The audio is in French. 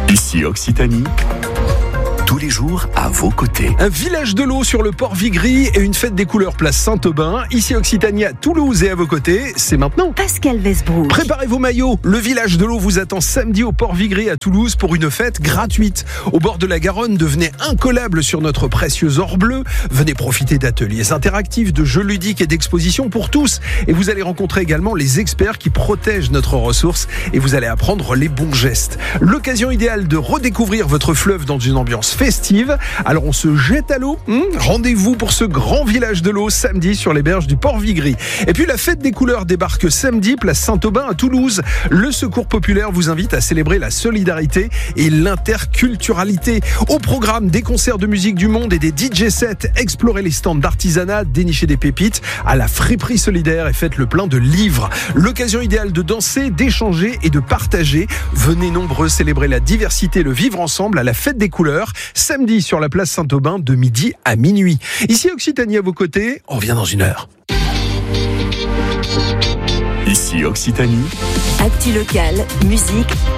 Ici Occitanie, tous les jours à vos côtés. Un village de l'eau sur le port Vigry et une fête des couleurs place Saint-Aubin. Ici Occitanie à Toulouse et à vos côtés, c'est maintenant. Pascal Westbrook. Préparez vos maillots. Le village de l'eau vous attend samedi au port Vigry à Toulouse pour une fête gratuite. Au bord de la Garonne, devenez incollable sur notre précieux or bleu. Venez profiter d'ateliers interactifs, de jeux ludiques et d'expositions pour tous. Et vous allez rencontrer également les experts qui protègent notre ressource et vous allez apprendre les bons gestes. L'occasion idéale de redécouvrir votre fleuve dans une ambiance festive. Alors on se jette à l'eau. Rendez-vous pour ce grand village de l'eau samedi sur les berges du port Vigry. Et puis la fête des couleurs débarque samedi place Saint-Aubin à Toulouse. Le Secours populaire vous invite à célébrer la solidarité et l'interculturalité. Au programme des concerts de musique du monde et des DJ sets, explorez les stands d'artisanat, dénichez des pépites à la friperie solidaire et faites le plein de livres. L'occasion idéale de danser, d'échanger et de partager. Venez nombreux célébrer la diversité, le vivre ensemble à la fête des couleurs. Samedi sur la place Saint-Aubin de midi à minuit. Ici Occitanie à vos côtés, on revient dans une heure. Ici Occitanie. Actu locale, musique,